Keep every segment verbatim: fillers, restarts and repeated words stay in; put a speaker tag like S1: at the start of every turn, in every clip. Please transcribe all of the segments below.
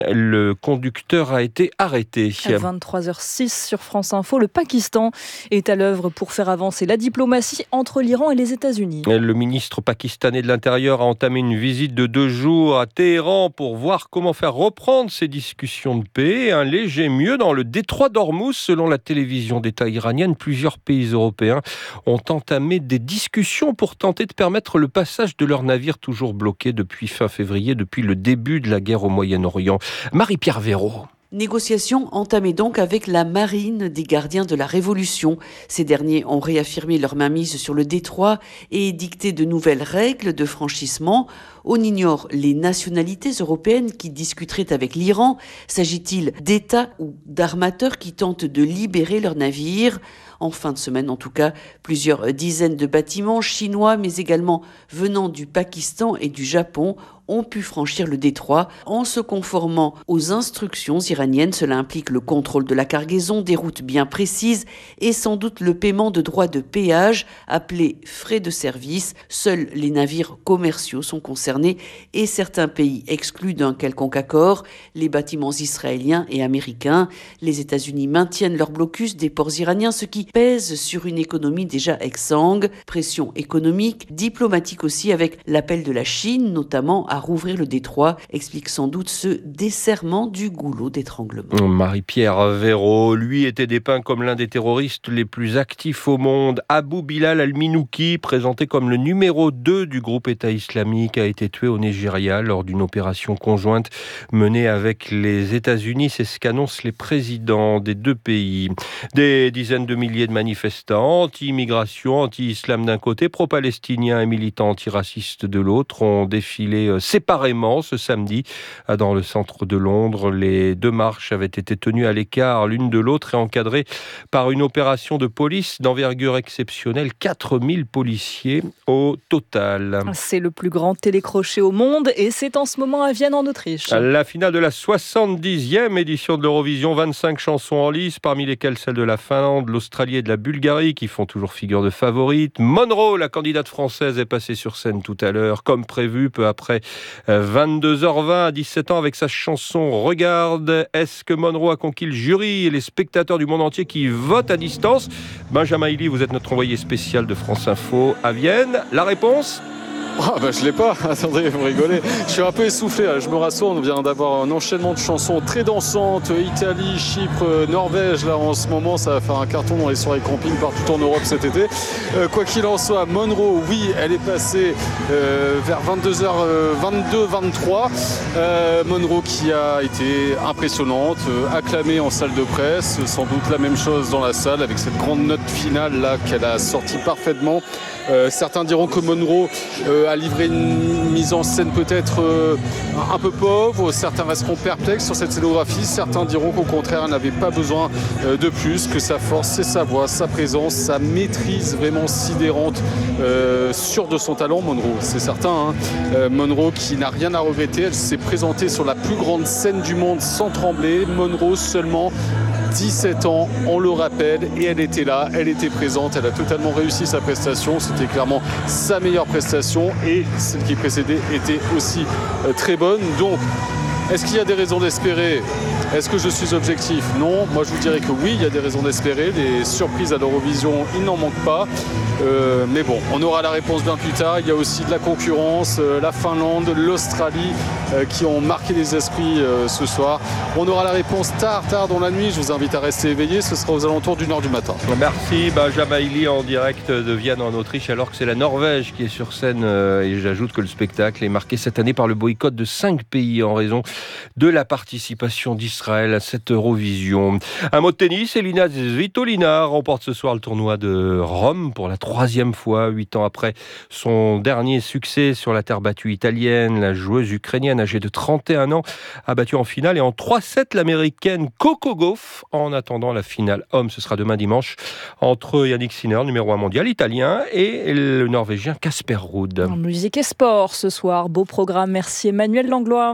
S1: Le conducteur a été arrêté.
S2: À vingt-trois heures six sur France Info, le Pakistan est à l'œuvre pour faire avancer la diplomatie entre l'Iran et les États-Unis.
S1: Le ministre pakistanais de l'Intérieur a entamé une visite de deux jours à Téhéran pour voir comment faire reprendre ces discussions de paix. Un léger mieux dans le détroit d'Ormuz, selon la télévision d'État iranienne. Plusieurs pays européens ont entamé des discussions pour tenter de permettre le passage de leurs navires toujours bloqués depuis fin février, depuis le début de la guerre au Moyen-Orient. Marie-Pierre Véraud.
S3: Négociations entamées donc avec la marine des gardiens de la Révolution. Ces derniers ont réaffirmé leur mainmise sur le détroit et dicté de nouvelles règles de franchissement. On ignore les nationalités européennes qui discuteraient avec l'Iran. S'agit-il d'États ou d'armateurs qui tentent de libérer leurs navires ? En fin de semaine, en tout cas, plusieurs dizaines de bâtiments chinois, mais également venant du Pakistan et du Japon, ont pu franchir le détroit en se conformant aux instructions iraniennes. Cela implique le contrôle de la cargaison, des routes bien précises et sans doute le paiement de droits de péage appelés frais de service. Seuls les navires commerciaux sont concernés et certains pays exclus d'un quelconque accord, les bâtiments israéliens et américains. Les États-Unis maintiennent leur blocus des ports iraniens, ce qui pèse sur une économie déjà exsangue. Pression économique, diplomatique aussi, avec l'appel de la Chine, notamment à rouvrir le détroit, explique sans doute ce desserrement du goulot d'étranglement.
S1: Marie-Pierre Véraud, lui, était dépeint comme l'un des terroristes les plus actifs au monde. Abou Bilal al-Minouki, présenté comme le numéro deux du groupe État islamique, a été tué au Nigeria lors d'une opération conjointe menée avec les États-Unis. C'est ce qu'annoncent les présidents des deux pays. Des dizaines de milliers de manifestants, anti-immigration, anti-islam d'un côté, pro-palestiniens et militants antiracistes de l'autre, ont défilé séparément ce samedi dans le centre de Londres. Les deux marches avaient été tenues à l'écart l'une de l'autre et encadrées par une opération de police d'envergure exceptionnelle. quatre mille policiers au total.
S2: C'est le plus grand télécrochet au monde et c'est en ce moment à Vienne en Autriche.
S1: La finale de la soixante-dixième édition de l'Eurovision, vingt-cinq chansons en lice, parmi lesquelles celles de la Finlande, l'Australie et de la Bulgarie qui font toujours figure de favorites. Monroe, la candidate française, est passée sur scène tout à l'heure, comme prévu, peu après vingt-deux heures vingt à dix-sept ans avec sa chanson Regarde. Est-ce que Monroe a conquis le jury et les spectateurs du monde entier qui votent à distance ? Benjamin Hilly, vous êtes notre envoyé spécial de France Info à Vienne. La réponse ?
S4: Ah bah je l'ai pas, attendez, vous rigolez. Je suis un peu essoufflé, je me rassois, on vient d'avoir un enchaînement de chansons très dansantes, Italie, Chypre, Norvège, là en ce moment ça va faire un carton dans les soirées camping partout en Europe cet été. Euh, quoi qu'il en soit, Monroe, oui, elle est passée euh, vers vingt-deux heures vingt-deux vingt-trois. Euh, Monroe qui a été impressionnante, euh, acclamée en salle de presse, sans doute la même chose dans la salle avec cette grande note finale là qu'elle a sortie parfaitement. Euh, certains diront que Monroe euh, a livré une mise en scène peut-être euh, un peu pauvre, certains resteront perplexes sur cette scénographie, certains diront qu'au contraire elle n'avait pas besoin euh, de plus, que sa force c'est sa voix, sa présence, sa maîtrise vraiment sidérante, euh, sûre de son talent. Monroe, c'est certain, hein. euh, Monroe qui n'a rien à regretter, elle s'est présentée sur la plus grande scène du monde sans trembler. Monroe seulement dix-sept ans, on le rappelle, et elle était là, elle était présente, elle a totalement réussi sa prestation, c'était clairement sa meilleure prestation et celle qui précédait était aussi euh, très bonne. Donc, est-ce qu'il y a des raisons d'espérer ? Est-ce que je suis objectif ? Non, moi je vous dirais que oui, il y a des raisons d'espérer, des surprises à l'Eurovision, il n'en manque pas. Euh, mais bon, on aura la réponse bien plus tard. Il y a aussi de la concurrence, euh, la Finlande, l'Australie euh, qui ont marqué les esprits euh, ce soir. On aura la réponse tard, tard dans la nuit. Je vous invite à rester éveillé. Ce sera aux alentours d'une heure du matin.
S1: Merci Benjamin Hilly en direct de Vienne en Autriche, alors que c'est la Norvège qui est sur scène. Euh, et j'ajoute que le spectacle est marqué cette année par le boycott de cinq pays en raison de la participation d'Israël à cette Eurovision. Un mot de tennis, Elina Svitolina remporte ce soir le tournoi de Rome pour la troisième fois, huit ans après son dernier succès sur la terre battue italienne. La joueuse ukrainienne âgée de trente et un ans a battu en finale et en trois sept l'américaine Coco Gauff. En attendant la finale homme, ce sera demain dimanche entre Yannick Sinner, numéro un mondial italien, et le norvégien Casper Ruud.
S2: En musique et sport ce soir, beau programme. Merci Emmanuel Langlois.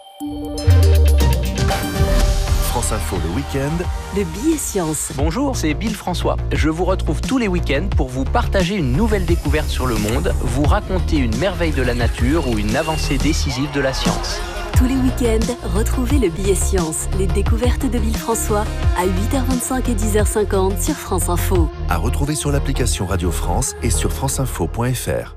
S5: France Info le week-end.
S6: Le billet science.
S7: Bonjour, c'est Bill François. Je vous retrouve tous les week-ends pour vous partager une nouvelle découverte sur le monde, vous raconter une merveille de la nature ou une avancée décisive de la science.
S6: Tous les week-ends, retrouvez le billet science, les découvertes de Villefrançois à huit heures vingt-cinq et dix heures cinquante sur France Info.
S5: À retrouver sur l'application Radio France et sur franceinfo point f r.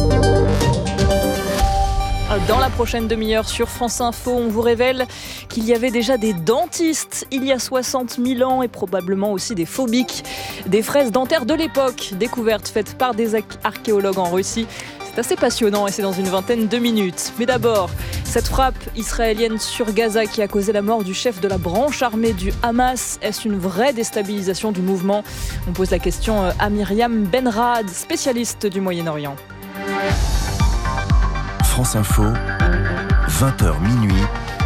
S2: Dans la prochaine demi-heure sur France Info, on vous révèle qu'il y avait déjà des dentistes il y a soixante mille ans et probablement aussi des phobiques. Des fraises dentaires de l'époque, découvertes faites par des archéologues en Russie. C'est assez passionnant et c'est dans une vingtaine de minutes. Mais d'abord, cette frappe israélienne sur Gaza qui a causé la mort du chef de la branche armée du Hamas. Est-ce une vraie déstabilisation du mouvement ? On pose la question à Myriam Benrad, spécialiste du Moyen-Orient.
S5: France Info, vingt heures minuit,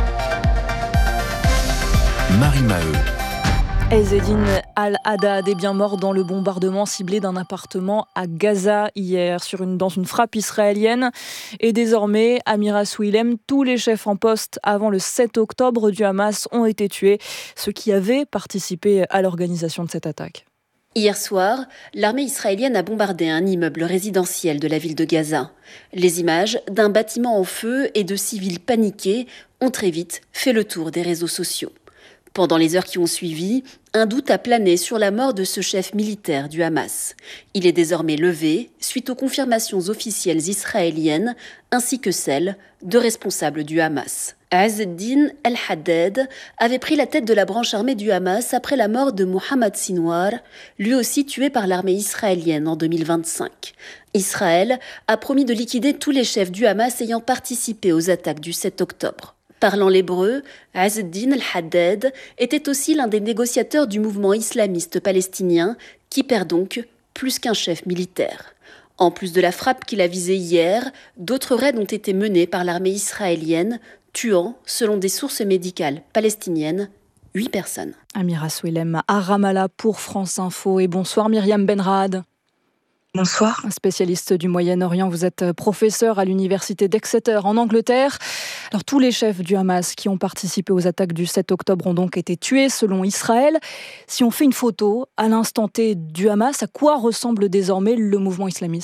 S5: Marie Maheu.
S2: Ezzedine Al-Haddad est bien mort dans le bombardement ciblé d'un appartement à Gaza hier sur une, dans une frappe israélienne. Et désormais, Amira Souilem, tous les chefs en poste avant le sept octobre du Hamas ont été tués, ceux qui avaient participé à l'organisation de cette attaque.
S8: Hier soir, l'armée israélienne a bombardé un immeuble résidentiel de la ville de Gaza. Les images d'un bâtiment en feu et de civils paniqués ont très vite fait le tour des réseaux sociaux. Pendant les heures qui ont suivi, un doute a plané sur la mort de ce chef militaire du Hamas. Il est désormais levé suite aux confirmations officielles israéliennes ainsi que celles de responsables du Hamas. Ezzedine Al-Haddad avait pris la tête de la branche armée du Hamas après la mort de Mohamed Sinwar, lui aussi tué par l'armée israélienne en deux mille vingt-cinq. Israël a promis de liquider tous les chefs du Hamas ayant participé aux attaques du sept octobre. Parlant l'hébreu, Ezzedine Al-Haddad était aussi l'un des négociateurs du mouvement islamiste palestinien qui perd donc plus qu'un chef militaire. En plus de la frappe qu'il a visée hier, d'autres raids ont été menés par l'armée israélienne, tuant, selon des sources médicales palestiniennes, huit personnes.
S2: Amira Souilem à Ramallah pour France Info. Et bonsoir Myriam Benrad.
S9: Bonsoir.
S2: Spécialiste du Moyen-Orient, vous êtes professeur à l'université d'Exeter en Angleterre. Alors, tous les chefs du Hamas qui ont participé aux attaques du sept octobre ont donc été tués selon Israël. Si on fait une photo à l'instant T du Hamas, à quoi ressemble désormais le mouvement islamiste ?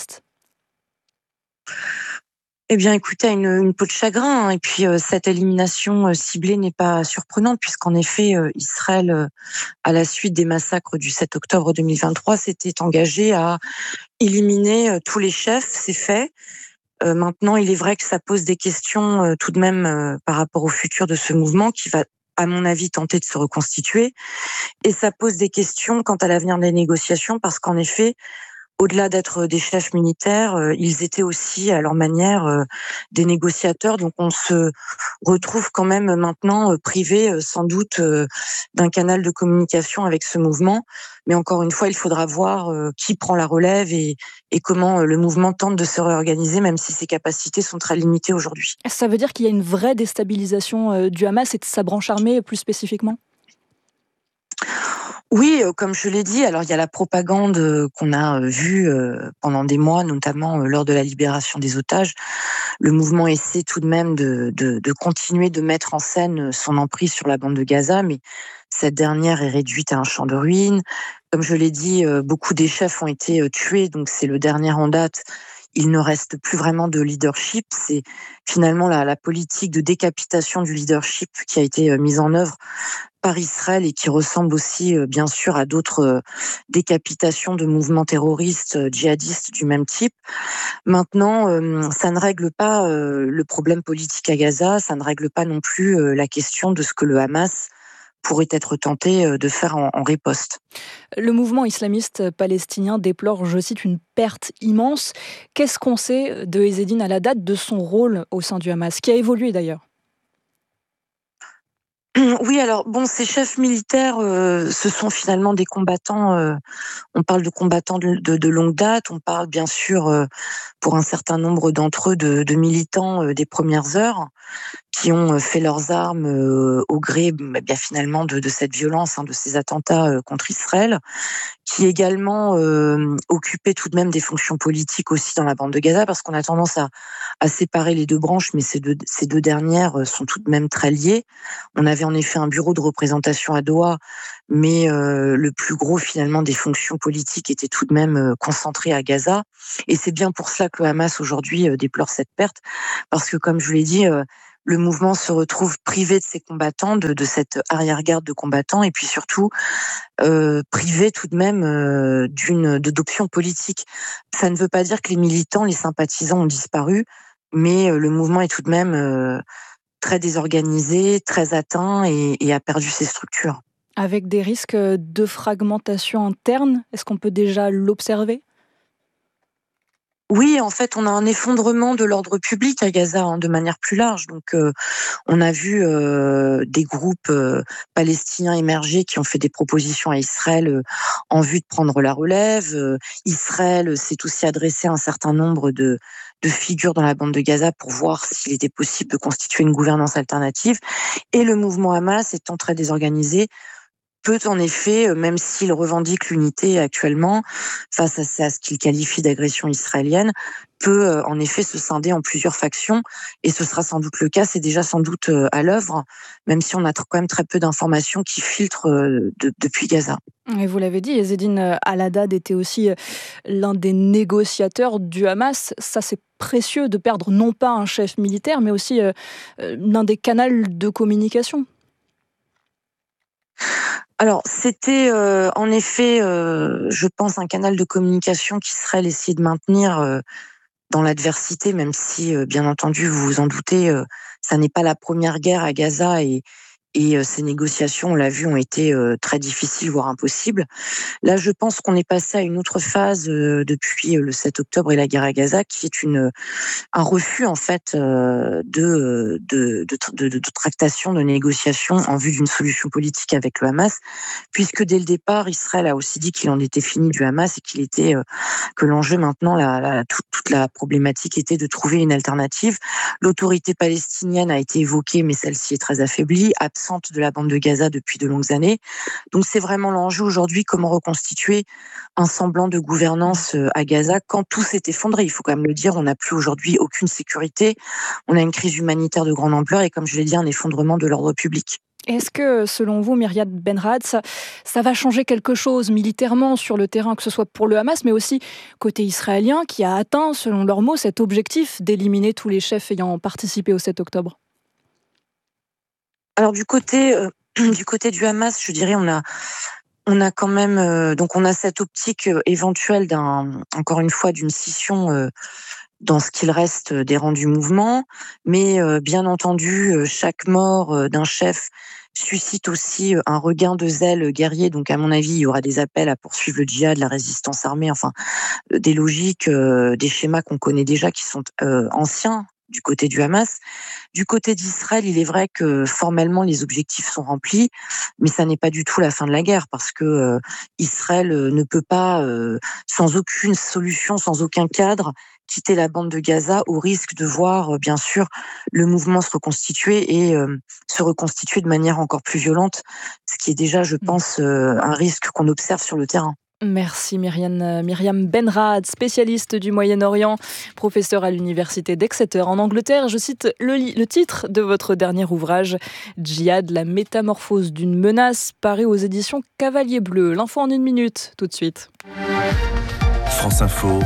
S9: Eh bien, écoutez, une, une peau de chagrin. Et puis, euh, cette élimination euh, ciblée n'est pas surprenante, puisqu'en effet, euh, Israël, euh, à la suite des massacres du sept octobre deux mille vingt-trois, s'était engagé à éliminer euh, tous les chefs. C'est fait. Euh, maintenant, il est vrai que ça pose des questions euh, tout de même euh, par rapport au futur de ce mouvement qui va, à mon avis, tenter de se reconstituer. Et ça pose des questions quant à l'avenir des négociations, parce qu'en effet, au-delà d'être des chefs militaires, euh, ils étaient aussi, à leur manière, euh, des négociateurs. Donc, on se retrouve quand même maintenant euh, privé, euh, sans doute, euh, d'un canal de communication avec ce mouvement. Mais encore une fois, il faudra voir euh, qui prend la relève et, et comment euh, le mouvement tente de se réorganiser, même si ses capacités sont très limitées aujourd'hui.
S2: Ça veut dire qu'il y a une vraie déstabilisation euh, du Hamas et de sa branche armée, plus spécifiquement ?
S9: Oui, comme je l'ai dit, alors il y a la propagande qu'on a vue pendant des mois, notamment lors de la libération des otages. Le mouvement essaie tout de même de, de, de continuer de mettre en scène son emprise sur la bande de Gaza, mais cette dernière est réduite à un champ de ruines. Comme je l'ai dit, beaucoup des chefs ont été tués, donc c'est le dernier en date. Il ne reste plus vraiment de leadership. C'est finalement la, la politique de décapitation du leadership qui a été mise en œuvre par Israël et qui ressemble aussi, bien sûr, à d'autres décapitations de mouvements terroristes, djihadistes du même type. Maintenant, ça ne règle pas le problème politique à Gaza, ça ne règle pas non plus la question de ce que le Hamas pourrait être tenté de faire en, en riposte.
S2: Le mouvement islamiste palestinien déplore, je cite, une perte immense. Qu'est-ce qu'on sait de Ezzedine Al-Haddad, de son rôle au sein du Hamas, qui a évolué d'ailleurs ?
S9: Oui, alors bon, ces chefs militaires, euh, ce sont finalement des combattants. Euh, on parle de combattants de, de, de longue date. On parle bien sûr, euh, pour un certain nombre d'entre eux, de, de militants euh, des premières heures qui ont fait leurs armes euh, au gré, bah, bien finalement, de, de cette violence, hein, de ces attentats euh, contre Israël, qui également euh, occupaient tout de même des fonctions politiques aussi dans la bande de Gaza, parce qu'on a tendance à, à séparer les deux branches, mais ces deux, ces deux dernières sont tout de même très liées. On avait en effet un bureau de représentation à Doha, mais euh, le plus gros finalement des fonctions politiques était tout de même euh, concentré à Gaza. Et c'est bien pour cela que le Hamas aujourd'hui euh, déplore cette perte, parce que comme je l'ai dit, euh, le mouvement se retrouve privé de ses combattants, de, de cette arrière-garde de combattants, et puis surtout euh, privé tout de même euh, d'une de, d'options politiques. Ça ne veut pas dire que les militants, les sympathisants ont disparu, mais euh, le mouvement est tout de même euh, très désorganisé, très atteint et, et a perdu ses structures.
S2: Avec des risques de fragmentation interne, est-ce qu'on peut déjà l'observer ?
S9: Oui, en fait, on a un effondrement de l'ordre public à Gaza, hein, de manière plus large. Donc, euh, on a vu euh, des groupes euh, palestiniens émerger qui ont fait des propositions à Israël euh, en vue de prendre la relève. Euh, Israël s'est aussi adressé à un certain nombre de, de figures dans la bande de Gaza pour voir s'il était possible de constituer une gouvernance alternative. Et le mouvement Hamas, étant très désorganisé, peut en effet, même s'il revendique l'unité actuellement, face à, à ce qu'il qualifie d'agression israélienne, peut en effet se scinder en plusieurs factions, et ce sera sans doute le cas, c'est déjà sans doute à l'œuvre, même si on a quand même très peu d'informations qui filtrent de, depuis Gaza.
S2: Et vous l'avez dit, Ezzedine Al-Haddad était aussi l'un des négociateurs du Hamas. Ça, c'est précieux de perdre non pas un chef militaire, mais aussi euh, l'un des canaux de communication.
S9: Alors, c'était euh, en effet, euh, je pense, un canal de communication qui serait l'essayer de maintenir euh, dans l'adversité, même si, euh, bien entendu, vous vous en doutez, euh, ça n'est pas la première guerre à Gaza et, et euh, ces négociations, on l'a vu, ont été euh, très difficiles, voire impossibles. Là, je pense qu'on est passé à une autre phase euh, depuis le sept octobre et la guerre à Gaza, qui est une un refus en fait euh, de, de, de, de, de tractation, de négociation en vue d'une solution politique avec le Hamas, puisque dès le départ, Israël a aussi dit qu'il en était fini du Hamas et qu'il était euh, que l'enjeu maintenant, la, la, toute, toute la problématique était de trouver une alternative. L'autorité palestinienne a été évoquée, mais celle-ci est très affaiblie, absente de la bande de Gaza depuis de longues années. Donc c'est vraiment l'enjeu aujourd'hui, comment reconstituer un semblant de gouvernance à Gaza quand tout s'est effondré. Il faut quand même le dire, on n'a plus aujourd'hui aucune sécurité, on a une crise humanitaire de grande ampleur et, comme je l'ai dit, un effondrement de l'ordre public.
S2: Est-ce que, selon vous, Myriam Benrad, ça, ça va changer quelque chose militairement sur le terrain, que ce soit pour le Hamas, mais aussi côté israélien, qui a atteint, selon leurs mots, cet objectif d'éliminer tous les chefs ayant participé au sept octobre ?
S9: Alors du côté, euh, du côté du Hamas, je dirais, on a... On a quand même, euh, donc on a cette optique euh, éventuelle d'un, encore une fois, d'une scission euh, dans ce qu'il reste des rangs du mouvement, mais euh, bien entendu, euh, chaque mort euh, d'un chef suscite aussi euh, un regain de zèle guerrier. Donc à mon avis, il y aura des appels à poursuivre le djihad, la résistance armée, enfin euh, des logiques, euh, des schémas qu'on connaît déjà, qui sont euh, anciens du côté du Hamas. Du côté d'Israël, il est vrai que formellement les objectifs sont remplis, mais ça n'est pas du tout la fin de la guerre, parce que euh, Israël euh, ne peut pas, euh, sans aucune solution, sans aucun cadre, quitter la bande de Gaza, au risque de voir, euh, bien sûr, le mouvement se reconstituer et euh, se reconstituer de manière encore plus violente, ce qui est déjà, je pense, euh, un risque qu'on observe sur le terrain.
S2: Merci Myriam, Myriam Benrad, spécialiste du Moyen-Orient, professeure à l'université d'Exeter en Angleterre. Je cite le, le titre de votre dernier ouvrage, Djihad, la métamorphose d'une menace, paru aux éditions Cavalier Bleu. L'info en une minute, tout de suite.
S5: France Info,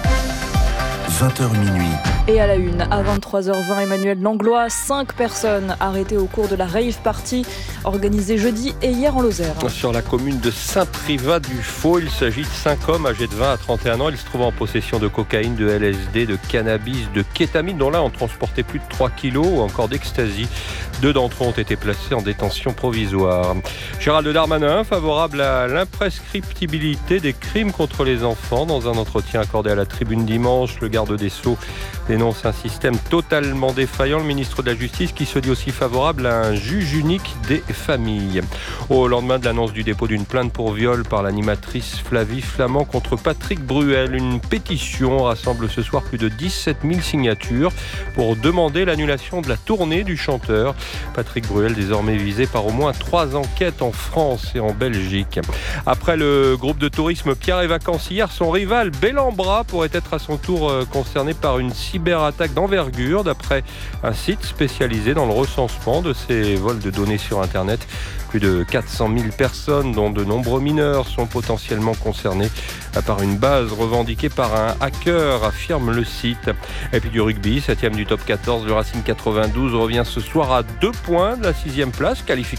S5: vingt heures minuit.
S2: Et à la une, à vingt-trois heures vingt, Emmanuel Langlois, cinq personnes arrêtées au cours de la rave party organisée jeudi et hier en Lozère.
S1: Sur la commune de Saint-Privat-du-Faux, il s'agit de cinq hommes âgés de vingt à trente et un ans. Ils se trouvent en possession de cocaïne, de L S D, de cannabis, de kétamine, dont là on transportait plus de trois kilos, ou encore d'ecstasy. Deux d'entre eux ont été placés en détention provisoire. Gérald Darmanin, favorable à l'imprescriptibilité des crimes contre les enfants. Dans un entretien accordé à la Tribune dimanche, le garde des Sceaux dénonce un système totalement défaillant. Le ministre de la Justice qui se dit aussi favorable à un juge unique des familles. Au lendemain de l'annonce du dépôt d'une plainte pour viol par l'animatrice Flavie Flament contre Patrick Bruel, une pétition rassemble ce soir plus de dix-sept mille signatures pour demander l'annulation de la tournée du chanteur. Patrick Bruel, désormais visé par au moins trois enquêtes en France et en Belgique. Après le groupe de tourisme Pierre et Vacances hier, son rival Bellambra pourrait être à son tour concerné par une cyber cyberattaque d'envergure d'après un site spécialisé dans le recensement de ces vols de données sur Internet. Plus de quatre cent mille personnes, dont de nombreux mineurs, sont potentiellement concernées par une base revendiquée par un hacker, affirme le site. Et puis du rugby, septième du top quatorze, le Racing quatre-vingt-douze revient ce soir à deux points de la sixième place, qualification